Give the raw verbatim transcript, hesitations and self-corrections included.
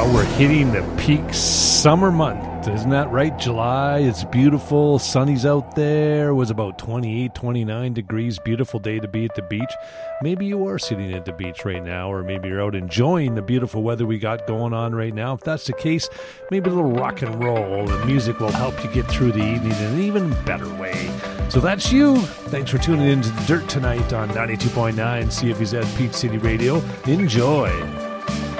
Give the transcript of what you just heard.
we're hitting the peak summer month. Isn't that right? July, it's beautiful. Sunny's out there. It was about twenty-eight, twenty-nine degrees. Beautiful day to be at the beach. Maybe you are sitting at the beach right now, or maybe you're out enjoying the beautiful weather we got going on right now. If that's the case, maybe a little rock and roll and music will help you get through the evening in an even better way. So that's you. Thanks for tuning into The Dirt tonight on ninety-two point nine C F Z Peach City Radio. Enjoy.